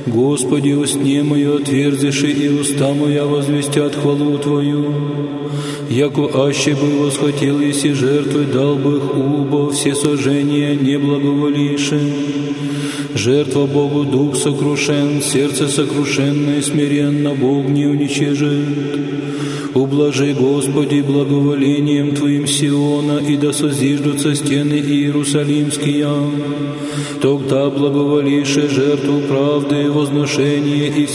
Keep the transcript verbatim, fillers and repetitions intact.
Господи, устне мое отверзиши, и уста моя возвестят хвалу Твою. Яко аще бы восхотел, если жертвы дал бы их убо, все сожжения не благоволиши. Жертва Богу дух сокрушен, сердце сокрушенное, смиренно Бог не уничижит. Ублажи, Господи, благоволением Твоим Сиона, и да созиждутся стены Иерусалимские. Тогда благоволишь жертву правды, возношение и